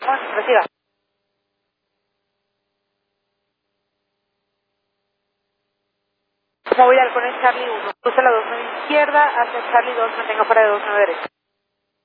Reciba. Movilidad con el Charlie 1. Cruce la 29 izquierda hacia Charlie 2, mantenga para de 29 derecha.